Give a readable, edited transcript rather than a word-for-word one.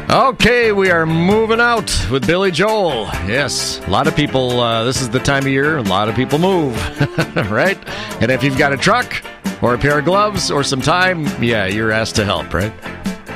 Okay, we are moving out with Billy Joel. Yes, a lot of people, this is the time of year, a lot of people move, right? And if you've got a truck or a pair of gloves or some time, yeah, you're asked to help, right?